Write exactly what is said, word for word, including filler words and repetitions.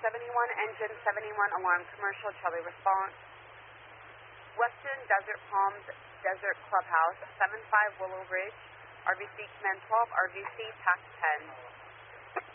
seventy-one, engine seventy-one, alarm commercial, Charlie response. Western Desert Palms Desert Clubhouse, seven five Willow Ridge, R V C Command twelve, R V C T A C ten.